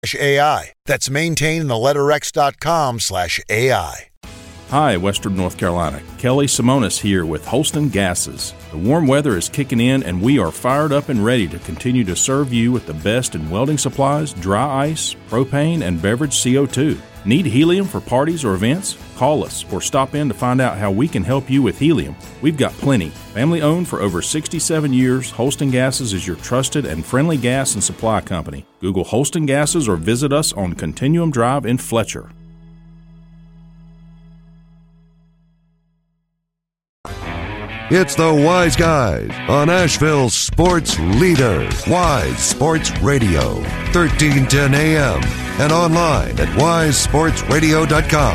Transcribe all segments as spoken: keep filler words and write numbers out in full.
A I. That's maintain the letter X dot com slash AI. Hi, Western North Carolina. Kelly Simonis here with Holston Gases. The warm weather is kicking in, and we are fired up and ready to continue to serve you with the best in welding supplies, dry ice, propane, and beverage C O two. Need helium for parties or events? Call us or stop in to find out how we can help you with helium. We've got plenty. Family owned for over sixty-seven years, Holston Gases is your trusted and friendly gas and supply company. Google Holston Gases or visit us on Continuum Drive in Fletcher. It's the Wise Guys on Asheville's sports leader, Wise Sports Radio, thirteen ten A M, and online at wise sports radio dot com.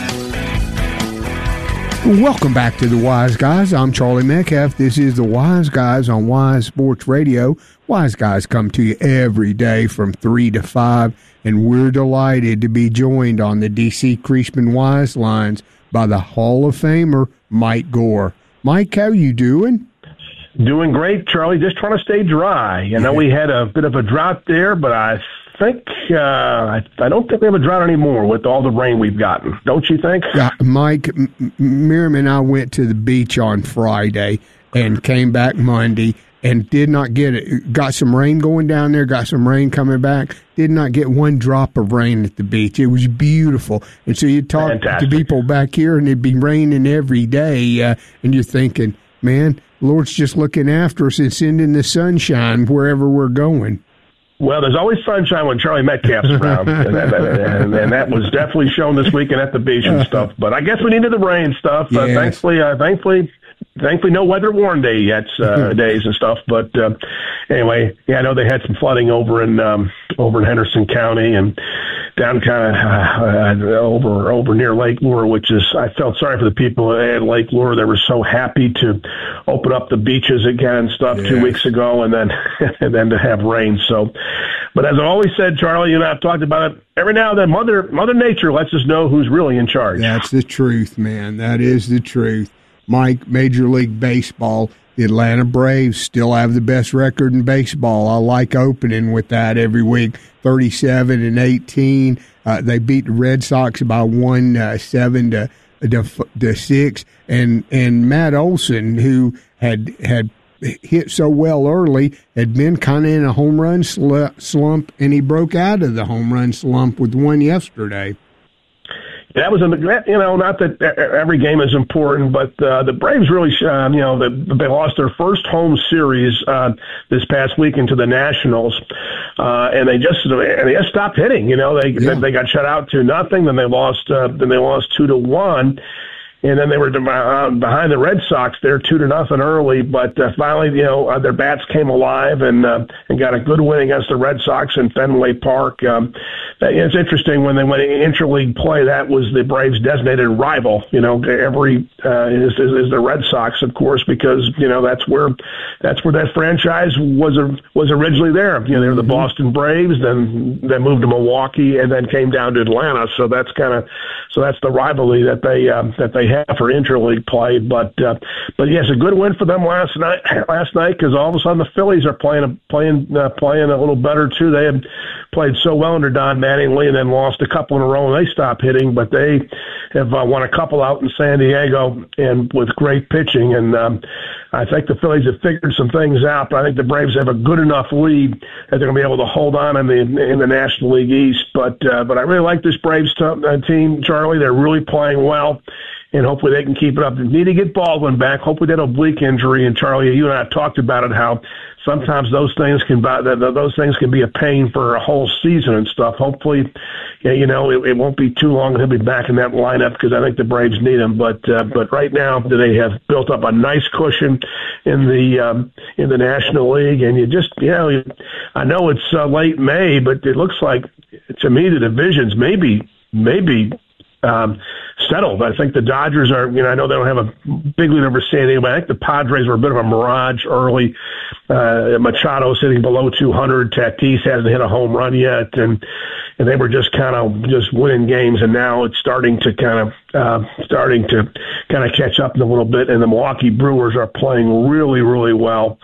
Welcome back to the Wise Guys. I'm Charlie Metcalf. This is the Wise Guys on Wise Sports Radio. Wise Guys come to you every day from three to five, and we're delighted to be joined on the D C Creasman Wise lines by the Hall of Famer, Mike Gore. Mike, how you doing? Doing great, Charlie. Just trying to stay dry. You know, we had a bit of a drought there, but I think uh, I, I don't think we have a drought anymore with all the rain we've gotten. Don't you think? Yeah, Mike, M- Miriam and I went to the beach on Friday and came back Monday and did not get it. Got some rain going down there, got some rain coming back. Did not get one drop of rain at the beach. It was beautiful. And so you talk Fantastic. to people back here, and it'd be raining every day, uh, and you're thinking, man, the Lord's just looking after us and sending the sunshine wherever we're going. Well, there's always sunshine when Charlie Metcalf's around, and, that, and, and that was definitely shown this weekend at the beach and stuff. But I guess we needed the rain stuff. Yes. Uh, thankfully, uh, thankfully, thankfully, no weather warned day yet, uh, days and stuff. But uh, anyway, yeah, I know they had some flooding over in um, over in Henderson County and down kind of uh, over over near Lake Lure, which is, I felt sorry for the people at Lake Lure. They were so happy to open up the beaches again and stuff Yes. two weeks ago, and then and then to have rain. So, but as I always said, Charlie, you and I have talked about it. Every now and then, Mother Mother Nature lets us know who's really in charge. That's the truth, man. That is the truth. Mike, Major League Baseball, the Atlanta Braves still have the best record in baseball. I like opening with that every week, thirty-seven and eighteen. Uh, they beat the Red Sox by one, uh, seven to, to to six. And and Matt Olson, who had had hit so well early, had been kind of in a home run sl- slump, and he broke out of the home run slump with one yesterday. That was, a, you know, not that every game is important, but uh, the Braves really, uh, you know, the, they lost their first home series uh, this past weekend to the Nationals, uh, and they just and they just stopped hitting. You know, they yeah. they got shut out to nothing. Then they lost. Uh, then they lost two to one. And then they were behind the Red Sox there, two to nothing early. But uh, finally, you know, uh, their bats came alive and uh, and got a good win against the Red Sox in Fenway Park. Um, it's interesting when they went interleague play. That was the Braves' designated rival. You know, every uh, is, is is the Red Sox, of course, because you know that's where that's where that franchise was a, was originally there. You know, they were the Boston Braves, then then moved to Milwaukee, and then came down to Atlanta. So that's kind of so that's the rivalry that they um, that they have for interleague play, but uh, but yes, a good win for them last night. Last night, because all of a sudden the Phillies are playing playing uh, playing a little better too. They had played so well under Don Mattingly, and then lost a couple in a row, and they stopped hitting. But they have uh, won a couple out in San Diego, and with great pitching. And um, I think the Phillies have figured some things out. But I think the Braves have a good enough lead that they're going to be able to hold on in the in the National League East. But uh, but I really like this Braves t- uh, team, Charlie. They're really playing well. And hopefully they can keep it up. They need to get Baldwin back. Hopefully that oblique injury. And Charlie, you and I talked about it, how sometimes those things can those things can be a pain for a whole season and stuff. Hopefully, you know, it, it won't be too long and he'll be back in that lineup, because I think the Braves need him. But uh, but right now they have built up a nice cushion in the um, in the National League, and you just you know, I know it's uh, late May, but it looks like to me the divisions maybe maybe. Um, settled. I think the Dodgers are, you know, I know they don't have a big lead over San Diego, but I think the Padres were a bit of a mirage early. Uh, Machado's hitting below two hundred. Tatis hasn't hit a home run yet. And, and they were just kind of just winning games. And now it's starting to kind of, uh, starting to kind of catch up a little bit. And the Milwaukee Brewers are playing really, really well.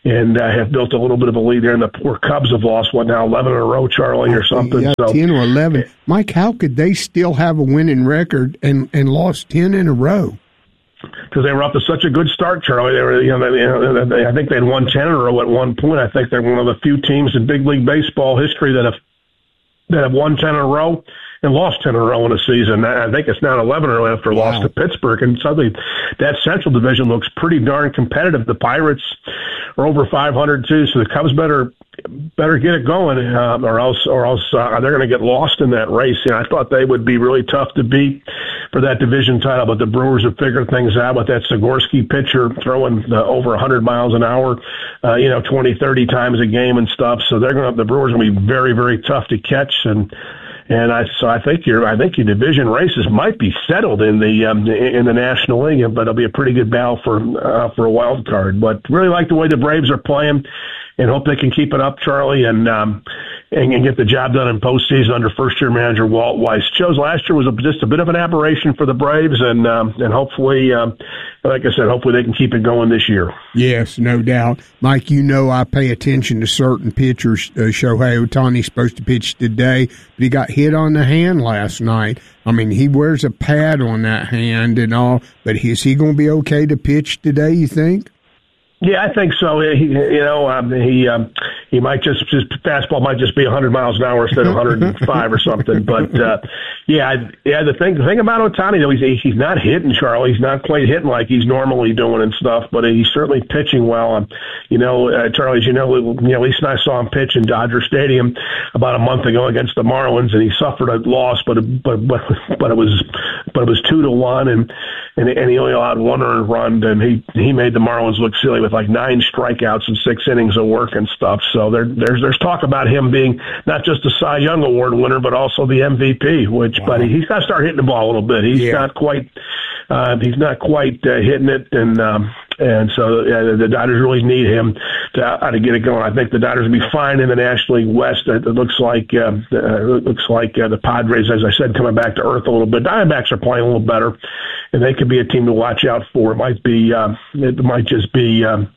and uh, have built a little bit of a lead there. And the poor Cubs have lost, what now, eleven in a row, Charlie, or something? Yeah, so, ten or eleven. Mike, how could they still have a winning record and, and lost ten in a row? Because they were up to such a good start, Charlie. They were, you know, they, you know they, I think they'd won ten in a row at one point. I think they're one of the few teams in big league baseball history that have that have won ten in a row and lost ten in a row in a season. I think it's now eleven in a row after a wow. loss to Pittsburgh. And suddenly that Central Division looks pretty darn competitive. The Pirates are over five hundred too, so the Cubs better better get it going, uh, or else or else uh, they're going to get lost in that race. You know, I thought they would be really tough to beat for that division title, but the Brewers have figured things out with that Sikorsky pitcher throwing the over one hundred miles an hour, uh, you know, twenty, thirty times a game and stuff. So they're going to, the Brewers are going to be very, very tough to catch. And And I, so I think your, I think your division races might be settled in the, um, in the National League, but it'll be a pretty good battle for, uh, for a wild card. But really like the way the Braves are playing, and hope they can keep it up, Charlie, and, um, and, and get the job done in postseason under first-year manager Walt Weiss. Chose last year was a, just a bit of an aberration for the Braves, and, um, and hopefully, um, like I said, hopefully they can keep it going this year. Yes, no doubt. Mike, you know I pay attention to certain pitchers. Uh, Shohei Ohtani's supposed to pitch today, but he got hit on the hand last night. I mean, he wears a pad on that hand and all, but is he going to be okay to pitch today, you think? Yeah, I think so. He, you know, um, he um, he might just his fastball might just be one hundred miles an hour instead of one hundred five or something. But uh, yeah, I, yeah. The thing, the thing about Ohtani though, he's he's not hitting, Charlie. He's not quite hitting like he's normally doing and stuff. But he's certainly pitching well. Um, you know, uh, Charlie, as you know, you know, Lisa and I saw him pitch in Dodger Stadium about a month ago against the Marlins, and he suffered a loss, but but but but it was but it was two to one, and and and he only allowed one earned run, and he he made the Marlins look silly with like nine strikeouts and six innings of work and stuff. So there, there's there's talk about him being not just a Cy Young Award winner, but also the M V P. Which, wow. But he's got to start hitting the ball a little bit. He's yeah. not quite uh, he's not quite uh, hitting it, and um, and so uh, the Dodgers really need him to uh, to get it going. I think the Dodgers will be fine in the National League West. It, it looks like uh, uh, it looks like uh, the Padres, as I said, coming back to earth a little bit. Diamondbacks are playing a little better, and they could be a team to watch out for. It might be uh, it might just be. Um,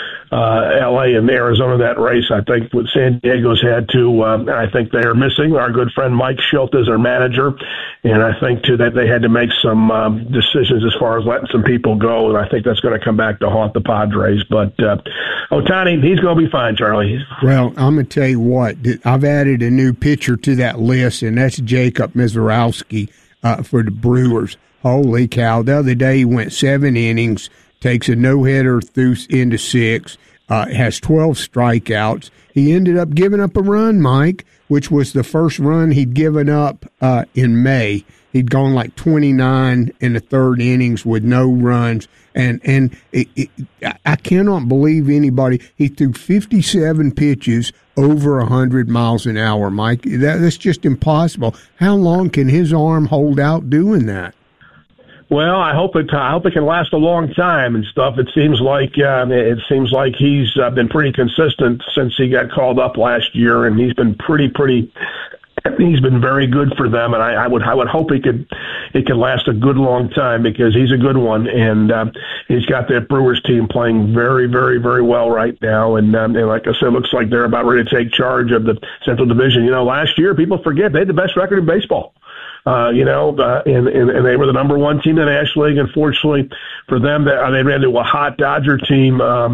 Uh, L A and Arizona, that race. I think what San Diego's had to, um, I think they are missing our good friend Mike Schilt as their manager. And I think, too, that they had to make some um, decisions as far as letting some people go. And I think that's going to come back to haunt the Padres. But uh, Ohtani, he's going to be fine, Charlie. Well, I'm going to tell you what. I've added a new pitcher to that list, and that's Jacob Misiorowski uh, for the Brewers. Holy cow. The other day he went seven innings, takes a no-hitter through into six, uh, has twelve strikeouts. He ended up giving up a run, Mike, which was the first run he'd given up uh, in May. He'd gone like twenty-nine in the third innings with no runs. And and it, it, I cannot believe anybody. He threw fifty-seven pitches over one hundred miles an hour, Mike. That, that's just impossible. How long can his arm hold out doing that? Well, I hope it. I hope it can last a long time and stuff. It seems like uh, it seems like he's uh, been pretty consistent since he got called up last year, and he's been pretty, pretty. He's been very good for them, and I, I would, I would hope he could, it could last a good long time because he's a good one, and uh, he's got that Brewers team playing very, very, very well right now, and, um, and like I said, it looks like they're about ready to take charge of the Central Division. You know, last year people forget they had the best record in baseball. Uh, you know, uh, and, and, and they were the number one team in the National League. Unfortunately for them, they, they ran into a hot Dodger team, um,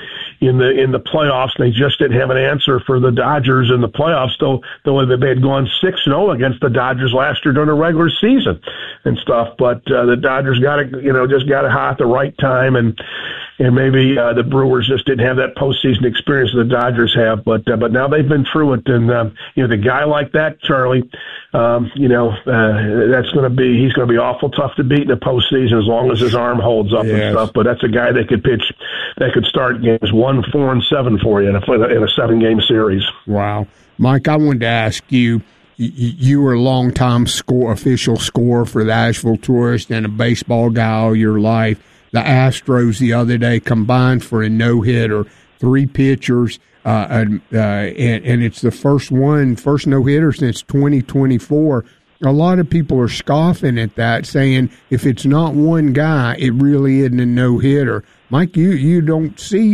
in the, in the playoffs. They just didn't have an answer for the Dodgers in the playoffs, though, though they had gone six and oh against the Dodgers last year during the regular season and stuff. But, uh, the Dodgers got it, you know, just got it hot at the right time. And, and maybe, uh, the Brewers just didn't have that postseason experience the Dodgers have. But, uh, but now they've been through it. And, um, you know, the guy like that, Charlie, Um, you know, uh, that's going to be, he's going to be awful tough to beat in the postseason as long as his arm holds up yes. and stuff. But that's a guy that could pitch, that could start games one, four, and seven for you in a, in a seven game series. Wow. Mike, I wanted to ask you, you were a long-time score, official scorer for the Asheville Tourist and a baseball guy all your life. The Astros the other day combined for a no-hitter, three pitchers. Uh, and, uh, and, and it's the first one, first no-hitter since twenty twenty-four. A lot of people are scoffing at that, saying if it's not one guy, it really isn't a no-hitter. Mike, you, you don't see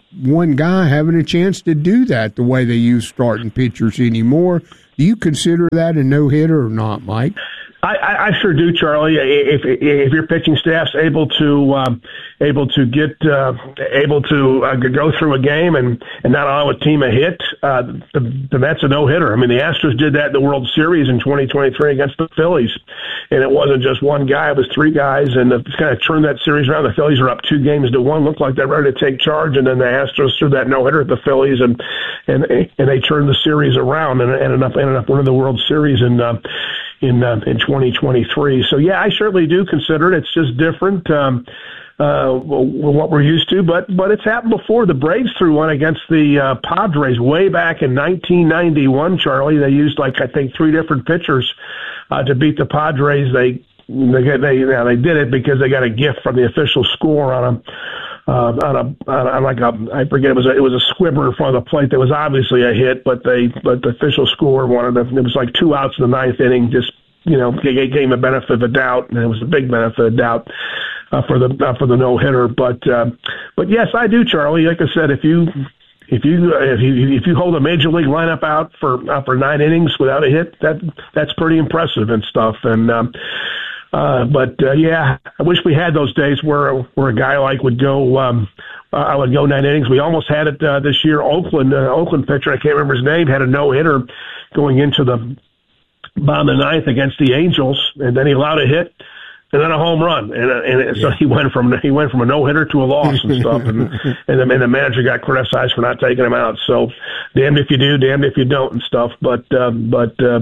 one guy having a chance to do that the way they use starting pitchers anymore. Do you consider that a no-hitter or not, Mike? I, I, I sure do, Charlie. If if your pitching staff's able to um, able to get uh, able to uh, go through a game and, and not allow a team a hit, uh, then that's a no hitter. I mean, the Astros did that in the World Series in twenty twenty-three against the Phillies, and it wasn't just one guy; it was three guys, and it kind of turned that series around. The Phillies were up two games to one, looked like they're ready to take charge, and then the Astros threw that no hitter at the Phillies, and and and they turned the series around and ended up ended up winning the World Series in uh, in uh, in twenty twenty-three. So yeah, I certainly do consider it. It's just different. Um, uh, what we're used to, but but it's happened before. The Braves threw one against the uh, Padres way back in nineteen ninety-one. Charlie, they used like I think three different pitchers uh, to beat the Padres. They they they you know, they did it because they got a gift from the official score on a. Uh, on a, on a, like a, I forget, it was a, it was a squibber in front of the plate that was obviously a hit, but they, but the official score wanted them, it was like two outs in the ninth inning, just, you know, gave him a benefit of the doubt, and it was a big benefit of doubt, uh, for the, uh, for the no-hitter. But, uh, but yes, I do, Charlie. Like I said, if you, if you, uh, if you, if you hold a major league lineup out for, uh, for nine innings without a hit, that, that's pretty impressive and stuff. And, um, Uh, but, uh, yeah, I wish we had those days where, where a guy like would go, um, uh, I would go nine innings. We almost had it, uh, this year. Oakland, uh, Oakland pitcher, I can't remember his name, had a no-hitter going into the bottom of the ninth against the Angels, and then he allowed a hit and then a home run. And, uh, and yeah. so he went from, he went from a no-hitter to a loss and stuff. And, and, the, and the manager got criticized for not taking him out. So damned if you do, damned if you don't and stuff. But, uh, but, uh,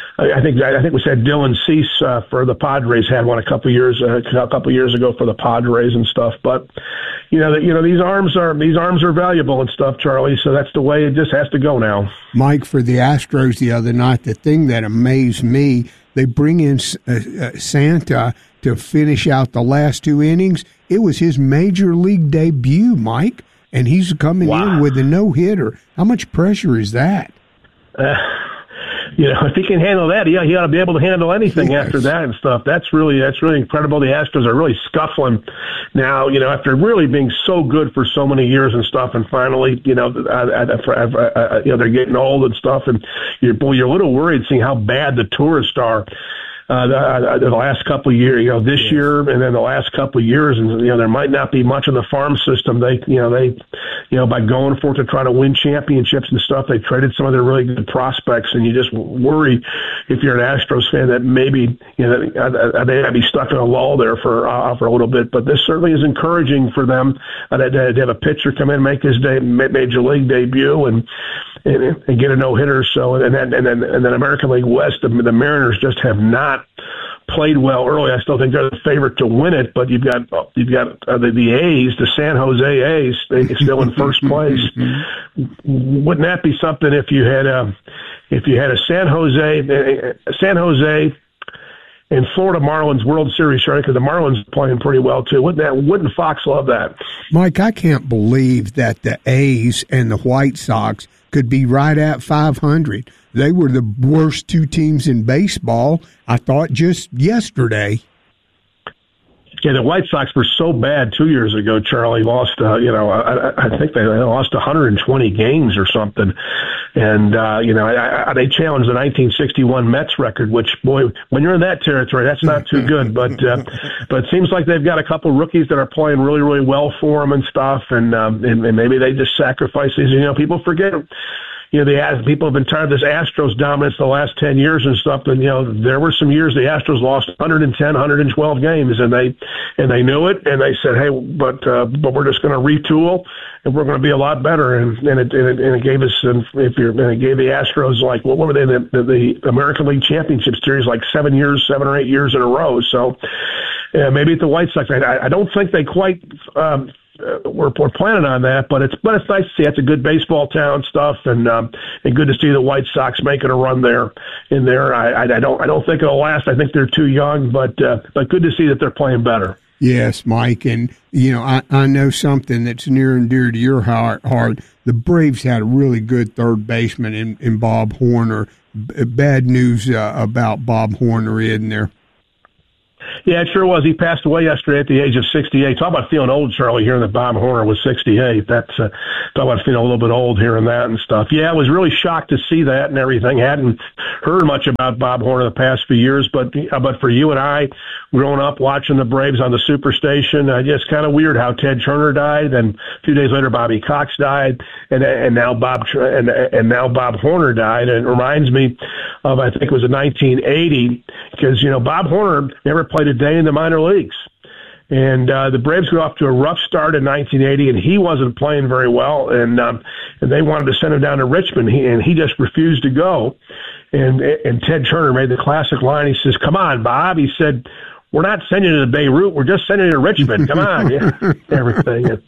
I think I think we said Dylan Cease uh, for the Padres had one a couple years uh, a couple years ago for the Padres and stuff. But you know that you know these arms are these arms are valuable and stuff, Charlie. So that's the way it just has to go now. Mike, for the Astros the other night, the thing that amazed me, they bring in uh, uh, Santa to finish out the last two innings. It was his major league debut, Mike, and he's coming wow. in with a no hitter. How much pressure is that? Uh, You know, if he can handle that, yeah, he ought to be able to handle anything yes. after that and stuff. That's really, that's really incredible. The Astros are really scuffling now, you know, after really being so good for so many years and stuff. And finally, you know, uh, uh, uh, uh, you know, they're getting old and stuff. And you're, boy, you're a little worried seeing how bad the tourists are. Uh, the, the last couple of years, you know, this yes. year and then the last couple of years, and you know, there might not be much in the farm system. They, you know, they, you know, by going for it to try to win championships and stuff, they traded some of their really good prospects, and you just worry if you're an Astros fan that maybe, you know, they might be stuck in a lull there for uh, for a little bit. But this certainly is encouraging for them uh, to, to have a pitcher come in, make his day, major league debut, and. And, and get a no-hitter. So, and then, and then, and then American League West, the, the Mariners just have not played well early. I still think they're the favorite to win it, but you've got, you've got uh, the, the A's, the San Jose A's, they're still in first place. Wouldn't that be something if you had a, if you had a San Jose, a San Jose and Florida Marlins World Series, right? Because the Marlins are playing pretty well too. Wouldn't that? Wouldn't Fox love that? Mike, I can't believe that the A's and the White Sox could be right at five hundred. They were the worst two teams in baseball, I thought, just yesterday. Yeah, the White Sox were so bad two years ago, Charlie. Lost, uh, you know, I, I think they lost one hundred twenty games or something. And, uh, you know, I, I, they challenged the nineteen sixty-one Mets record, which, boy, when you're in that territory, that's not too good. But uh, but it seems like they've got a couple rookies that are playing really, really well for them and stuff. And, um, and, and maybe they just sacrifice these. You know, people forget You know, the people have been tired of this Astros dominance the last ten years and stuff. And, you know, there were some years the Astros lost one hundred ten, one hundred twelve games, and they and they knew it, and they said, hey, but uh, but we're just going to retool, and we're going to be a lot better. And, and, it, and, it, and it gave us, and if you're, and it gave the Astros, like, what were they, the, the, the American League Championship Series, like seven years, seven or eight years in a row. So uh, maybe at the White Sox, I, I don't think they quite um, – Uh, we're, we're planning on that, but it's but it's nice to see. It's a good baseball town stuff, and um, and good to see the White Sox making a run there. In there, I, I, I don't I don't think it'll last. I think they're too young, but uh, but good to see that they're playing better. Yes, Mike, and you know I, I know something that's near and dear to your heart. heart. The Braves had a really good third baseman in, in Bob Horner. B- bad news uh, about Bob Horner, isn't there? Yeah, it sure was. He passed away yesterday at the age of sixty-eight. Talk about feeling old, Charlie, hearing that Bob Horner was sixty-eight. That's uh, talk about feeling a little bit old hearing that and stuff. Yeah, I was really shocked to see that and everything. Hadn't heard much about Bob Horner the past few years, but but for you and I, growing up watching the Braves on the Superstation, uh, just kind of weird how Ted Turner died, and a few days later Bobby Cox died, and and now Bob and and now Bob Horner died. And it reminds me of, I think it was in nineteen eighty, because you know Bob Horner never played a day in the minor leagues. And uh, the Braves got off to a rough start in nineteen eighty, and he wasn't playing very well, and um, and they wanted to send him down to Richmond, he, and he just refused to go. And and Ted Turner made the classic line. He says, "Come on, Bob." He said, "We're not sending you to Beirut. We're just sending you to Richmond. Come on." Yeah, everything.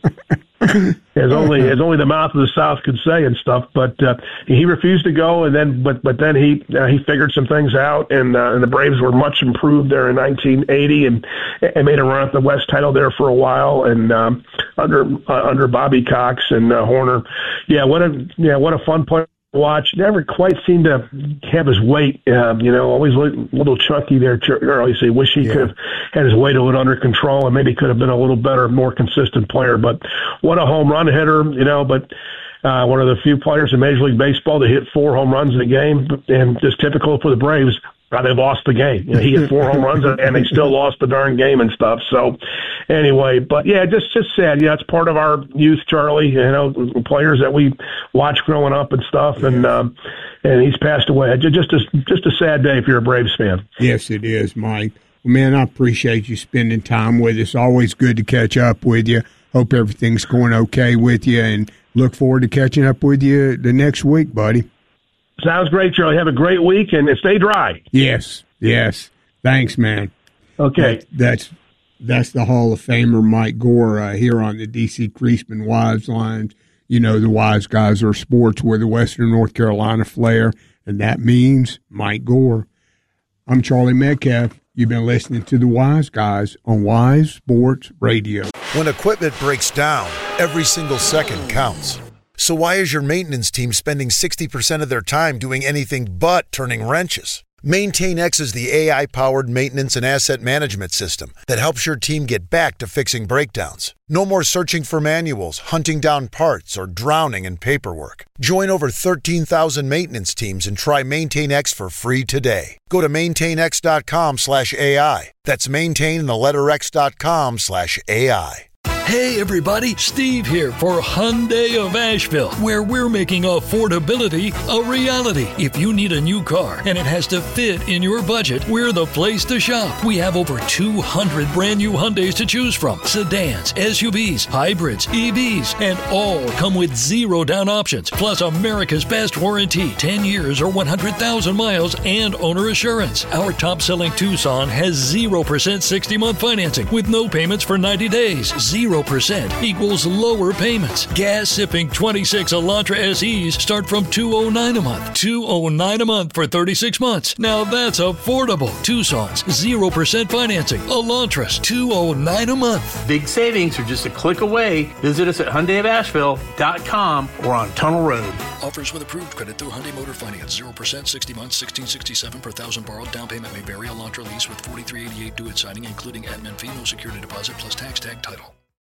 As only as only the mouth of the South could say and stuff. But uh, he refused to go, and then but but then he uh, he figured some things out, and uh, and the Braves were much improved there in nineteen eighty, and and made a run at the West title there for a while, and um, under uh, under Bobby Cox and uh, Horner. Yeah, what a yeah what a fun player. Watch, never quite seemed to have his weight, um, you know, always a little chunky there, Charlie. So you wish he yeah. could have had his weight a little under control and maybe could have been a little better, more consistent player. But what a home run hitter, you know, but uh, one of the few players in Major League Baseball to hit four home runs in a game, and just typical for the Braves. Uh, they lost the game. You know, he hit four home runs, and they still lost the darn game and stuff. So, anyway, but yeah, just just sad. Yeah, it's part of our youth, Charlie. You know, players that we watched growing up and stuff, and um, and he's passed away. Just a, just a sad day if you're a Braves fan. Yes, it is, Mike. Well, man, I appreciate you spending time with us. Always good to catch up with you. Hope everything's going okay with you, and look forward to catching up with you the next week, buddy. Sounds great, Charlie. Have a great week, and stay dry. Yes, yes. Thanks, man. Okay. That, that's that's the Hall of Famer Mike Gore uh, here on the D C Creasman Wise Lines. You know, the Wise Guys are sports with the Western North Carolina flair, and that means Mike Gore. I'm Charlie Metcalf. You've been listening to the Wise Guys on Wise Sports Radio. When equipment breaks down, every single second counts. So why is your maintenance team spending sixty percent of their time doing anything but turning wrenches? MaintainX is the A I-powered maintenance and asset management system that helps your team get back to fixing breakdowns. No more searching for manuals, hunting down parts, or drowning in paperwork. Join over thirteen thousand maintenance teams and try MaintainX for free today. Go to maintainx.com slash AI. That's maintain the letter x.com slash AI. Hey everybody, Steve here for Hyundai of Asheville, where we're making affordability a reality. If you need a new car and it has to fit in your budget, we're the place to shop. We have over two hundred brand new Hyundais to choose from. Sedans, S U Vs, hybrids, E Vs, and all come with zero down options, plus America's best warranty, ten years or one hundred thousand miles, and owner assurance. Our top-selling Tucson has zero percent sixty-month financing with no payments for ninety days. zero percent equals lower payments. Gas-sipping twenty-six Elantra S Es start from two hundred nine dollars a month. two hundred nine dollars a month for thirty-six months. Now that's affordable. Tucson's zero percent financing. Elantra's two hundred nine dollars a month. Big savings are just a click away. Visit us at Hyundai of Asheville dot com or on Tunnel Road. Offers with approved credit through Hyundai Motor Finance. zero percent, sixty months, sixteen sixty-seven per thousand borrowed. Down payment may vary. Elantra lease with forty-three eighty-eight due at signing, including admin fee, no security deposit, plus tax tag title.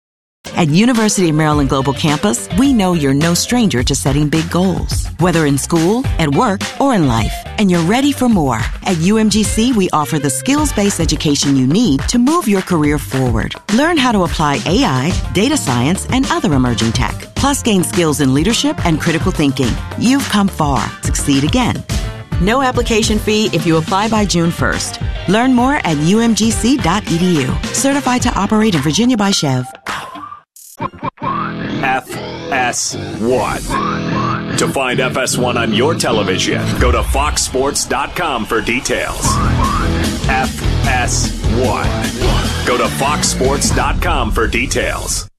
At University of Maryland Global Campus, we know you're no stranger to setting big goals, whether in school, at work, or in life, and you're ready for more. At U M G C, we offer the skills-based education you need to move your career forward. Learn how to apply A I, data science, and other emerging tech, plus gain skills in leadership and critical thinking. You've come far. Succeed again. No application fee if you apply by June first. Learn more at U M G C dot E D U. Certified to operate in Virginia by Chev. F S one. To find F S one on your television, go to fox sports dot com for details. F S one. Go to fox sports dot com for details.